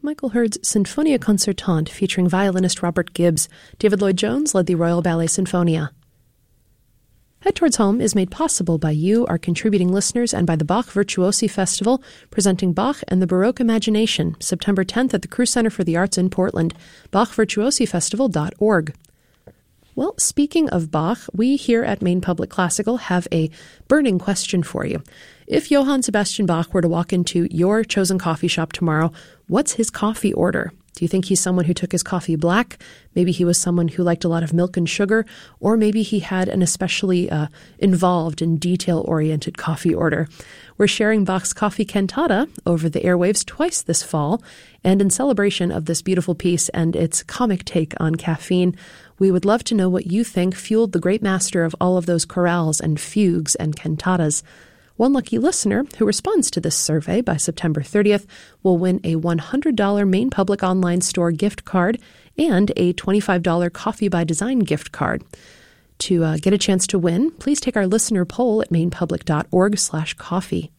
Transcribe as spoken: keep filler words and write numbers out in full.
Michael Hurd's Sinfonia Concertante featuring violinist Robert Gibbs. David Lloyd-Jones led the Royal Ballet Sinfonia. Head Towards Home is made possible by you, our contributing listeners, and by the Bach Virtuosi Festival, presenting Bach and the Baroque Imagination, September tenth at the Crew Center for the Arts in Portland, bach virtuosi festival dot org. Well, speaking of Bach, we here at Maine Public Classical have a burning question for you. If Johann Sebastian Bach were to walk into your chosen coffee shop tomorrow, what's his coffee order? Do you think he's someone who took his coffee black? Maybe he was someone who liked a lot of milk and sugar, or maybe he had an especially uh, involved and detail-oriented coffee order. We're sharing Bach's Coffee Cantata over the airwaves twice this fall, and in celebration of this beautiful piece and its comic take on caffeine, we would love to know what you think fueled the great master of all of those chorales and fugues and cantatas. One lucky listener who responds to this survey by September thirtieth will win a one hundred dollars Maine Public Online Store gift card and a twenty-five dollars Coffee by Design gift card. To uh, get a chance to win, please take our listener poll at mainepublic dot org slash coffee.